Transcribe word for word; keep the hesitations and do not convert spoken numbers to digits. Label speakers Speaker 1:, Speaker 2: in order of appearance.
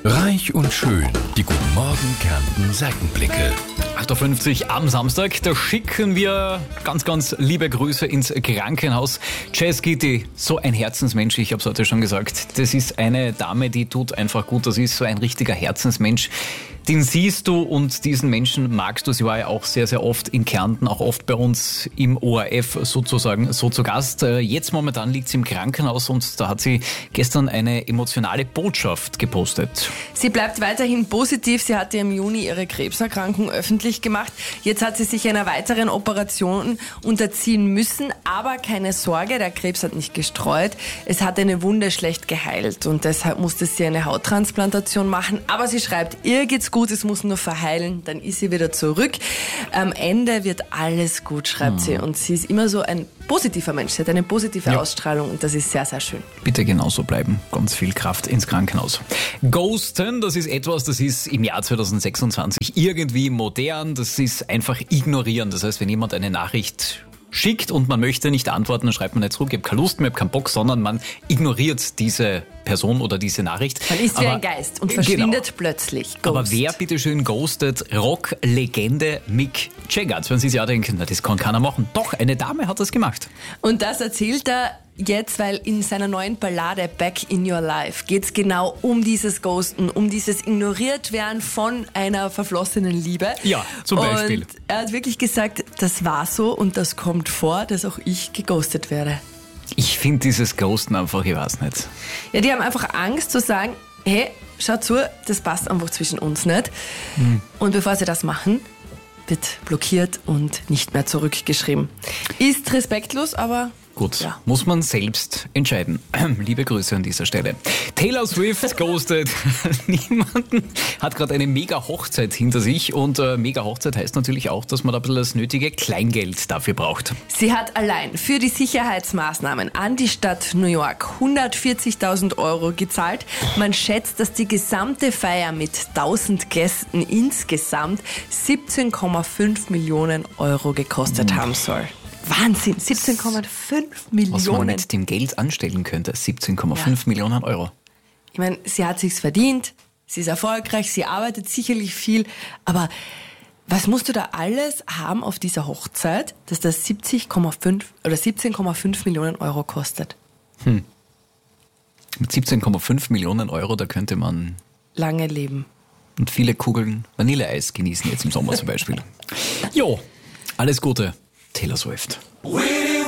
Speaker 1: Reich und schön. Die Guten Morgen Kärnten Seitenblicke.
Speaker 2: acht Uhr fünfzig am Samstag, da schicken wir ganz, ganz liebe Grüße ins Krankenhaus. Jess Gitti, so ein Herzensmensch, ich habe es heute schon gesagt. Das ist eine Dame, die tut einfach gut, das ist so ein richtiger Herzensmensch. Den siehst du und diesen Menschen magst du. Sie war ja auch sehr, sehr oft in Kärnten, auch oft bei uns im O R F sozusagen so zu Gast. Jetzt momentan liegt sie im Krankenhaus und da hat sie gestern eine emotionale Botschaft gepostet.
Speaker 3: Sie bleibt weiterhin positiv. Sie hatte im Juni ihre Krebserkrankung öffentlich gemacht. Jetzt hat sie sich einer weiteren Operation unterziehen müssen. Aber keine Sorge, der Krebs hat nicht gestreut. Es hat eine Wunde schlecht geheilt und deshalb musste sie eine Hauttransplantation machen. Aber sie schreibt, ihr geht's gut, es muss nur verheilen, dann ist sie wieder zurück. Am Ende wird alles gut, schreibt hm. sie. Und sie ist immer so ein positiver Mensch. Sie hat eine positive ja. Ausstrahlung und das ist sehr, sehr schön.
Speaker 2: Bitte genauso bleiben. Ganz viel Kraft ins Krankenhaus. Ghosten, das ist etwas, das ist im Jahr zwanzig sechsundzwanzig irgendwie modern. Das ist einfach ignorieren. Das heißt, wenn jemand eine Nachricht schickt und man möchte nicht antworten, dann schreibt man nicht zurück, ich habe keine Lust mehr, ich habe keinen Bock, sondern man ignoriert diese Person oder diese Nachricht.
Speaker 3: Man ist wie
Speaker 2: Aber,
Speaker 3: ein Geist und verschwindet
Speaker 2: genau.
Speaker 3: plötzlich. Ghost.
Speaker 2: Aber wer bitteschön ghostet? Rock-Legende Mick Jagger. Jetzt werden Sie sich ja denken, na, das kann keiner machen. Doch, eine Dame hat das gemacht.
Speaker 3: Und das erzählt er jetzt, weil in seiner neuen Ballade Back in Your Life geht es genau um dieses Ghosten, um dieses Ignoriertwerden von einer verflossenen Liebe.
Speaker 2: Ja, zum Beispiel.
Speaker 3: Und er hat wirklich gesagt, das war so und das kommt vor, dass auch ich geghostet werde.
Speaker 2: Ich finde dieses Ghosten einfach, ich weiß nicht.
Speaker 3: Ja, die haben einfach Angst zu sagen, hey, schau zu, das passt einfach zwischen uns nicht. Hm. Und bevor sie das machen, wird blockiert und nicht mehr zurückgeschrieben. Ist respektlos, aber
Speaker 2: gut,
Speaker 3: ja.
Speaker 2: Muss man selbst entscheiden. Liebe Grüße an dieser Stelle. Taylor Swift ghostet niemanden, hat gerade eine Mega-Hochzeit hinter sich und äh, Mega-Hochzeit heißt natürlich auch, dass man da ein bisschen das nötige Kleingeld dafür braucht.
Speaker 3: Sie hat allein für die Sicherheitsmaßnahmen an die Stadt New York hundertvierzigtausend Euro gezahlt. Man schätzt, dass die gesamte Feier mit tausend Gästen insgesamt siebzehn Komma fünf Millionen Euro gekostet mhm. haben soll. Wahnsinn, siebzehn Komma fünf Millionen.
Speaker 2: Was man mit dem Geld anstellen könnte, siebzehn Komma fünf ja. Millionen Euro.
Speaker 3: Ich meine, sie hat sich's verdient, sie ist erfolgreich, sie arbeitet sicherlich viel, aber was musst du da alles haben auf dieser Hochzeit, dass das siebzig Komma fünf oder siebzehn Komma fünf Millionen Euro kostet?
Speaker 2: Hm. Mit siebzehn Komma fünf Millionen Euro, da könnte man
Speaker 3: lange leben.
Speaker 2: Und viele Kugeln Vanilleeis genießen, jetzt im Sommer zum Beispiel. Jo, alles Gute. Taylor Swift.